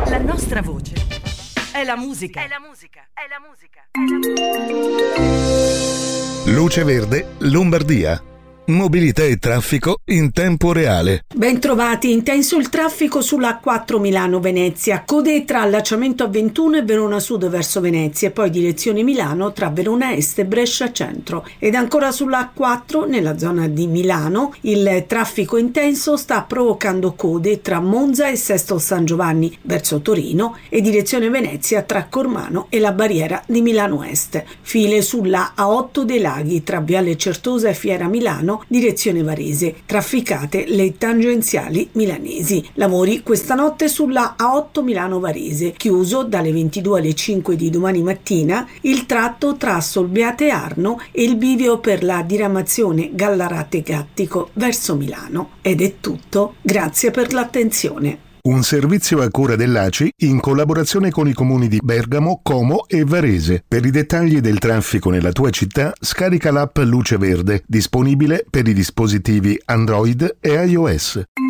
La nostra voce è la musica. È la musica. È la musica. È la musica. Luce Verde, Lombardia. Mobilità e traffico in tempo reale. Ben trovati, intenso il traffico sulla A4 Milano-Venezia, code tra allacciamento a 21 e Verona Sud verso Venezia e poi direzione Milano tra Verona Est e Brescia Centro. Ed ancora sulla A4 nella zona di Milano il traffico intenso sta provocando code tra Monza e Sesto San Giovanni verso Torino e direzione Venezia tra Cormano e la barriera di Milano Est. File sulla A8 dei Laghi tra Viale Certosa e Fiera Milano direzione Varese, trafficate le tangenziali milanesi. Lavori questa notte sulla A8 Milano-Varese, chiuso dalle 22 alle 5 di domani mattina il tratto tra Solbiate Arno e il bivio per la diramazione Gallarate-Gattico verso Milano. Ed è tutto, grazie per l'attenzione. Un servizio a cura dell'ACI in collaborazione con i comuni di Bergamo, Como e Varese. Per i dettagli del traffico nella tua città, scarica l'app Luce Verde, disponibile per i dispositivi Android e iOS.